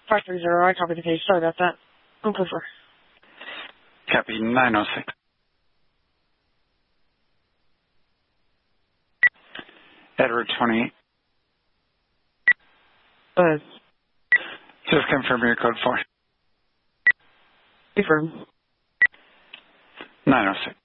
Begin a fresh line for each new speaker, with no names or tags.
530, I copy the case. Sorry about that. I'm Clifford.
Copy 906. Edward 28. Just confirm your code 4.
Confirm.
906.